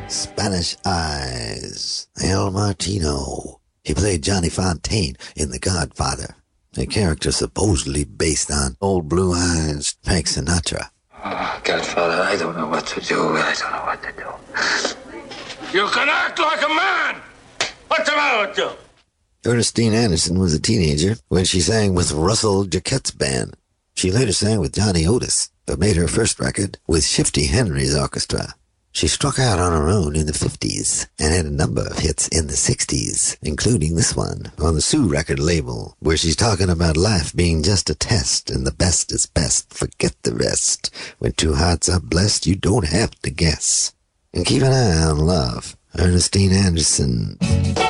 Spanish Eyes. El Martino. He played Johnny Fontaine in The Godfather, a character supposedly based on Old Blue Eyes Frank Sinatra. Oh, Godfather, I don't know what to do. I don't know what to do. You can act like a man! What's the matter with you? Ernestine Anderson was a teenager when she sang with Russell Jacquette's band. She later sang with Johnny Otis, but made her first record with Shifty Henry's orchestra. She struck out on her own in the 50s and had a number of hits in the 60s, including this one on the Sue record label, where she's talking about life being just a test and the best is best. Forget the rest. When two hearts are blessed, you don't have to guess. And keep an eye on love. Ernestine Anderson.